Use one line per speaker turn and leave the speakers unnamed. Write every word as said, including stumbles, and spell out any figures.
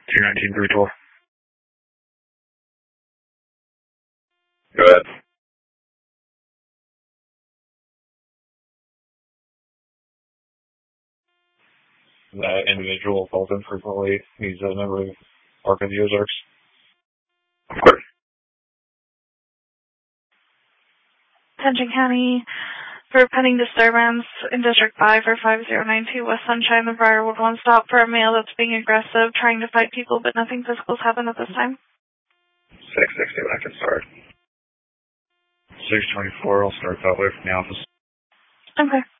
two nineteen, three twelve.
Go ahead.
That individual calls in frequently. He's a member of Arc of the Ozarks.
Of course.
Attention County for pending disturbance in District five for five zero nine two West Sunshine, the Briarwood one stop for a male that's being aggressive, trying to fight people, but nothing physical has happened at this time.
six sixty, I can start.
six twenty-four, I'll start that way from the office.
Okay.